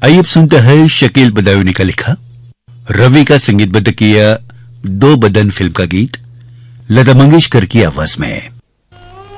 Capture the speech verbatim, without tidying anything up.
आइए अब सुनते हैं शकील बदायूनी का लिखा, रवि का संगीतबद्ध किया दो बदन फिल्म का गीत लता मंगेशकर की आवाज में।